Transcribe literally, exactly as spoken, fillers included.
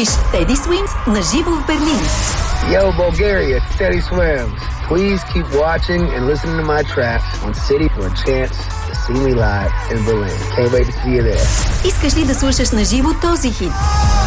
видиш Teddy Swims на живо в Берлин. Yo, Bulgaria, Teddy Swims. Please keep watching and listening to my tracks on City for a chance to see me live in Berlin. Can't wait to see you there. Искаш ли да слушаш на живо този хит?